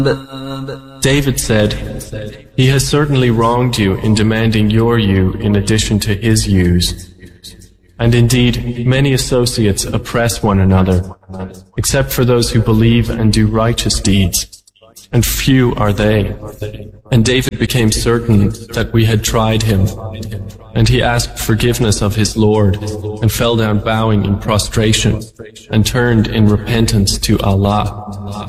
David said, "He has certainly wronged you in demanding your you in addition to his yous. And indeed, many associates oppress one another, except for those who believe and do righteous deeds. And few are they." And David became certain that we had tried him. And he asked forgiveness of his Lord, and fell down bowing in prostration, and turned in repentance to Allah.